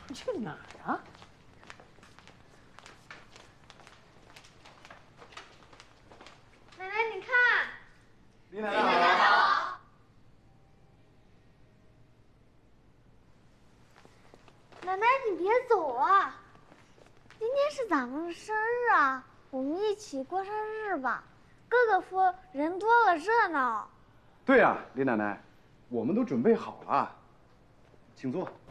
你去哪儿啊？ 奶奶，你看， 李奶奶好。 奶奶你别走啊！今天是咱们的生日啊，我们一起过生日吧。哥哥说人多了热闹。 对呀，李奶奶，我们都准备好了，请坐。